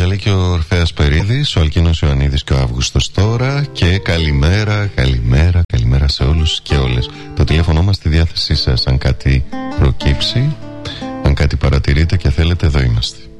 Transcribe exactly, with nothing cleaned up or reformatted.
Βαγγελάκη, ο Ορφέας Περίδης, ο Αλκίνος Ιωαννίδης και ο Αύγουστος τώρα. Και καλημέρα, καλημέρα, καλημέρα σε όλους και όλες. Το τηλέφωνο μας στη διάθεσή σας, αν κάτι προκύψει, αν κάτι παρατηρείτε και θέλετε, εδώ είμαστε.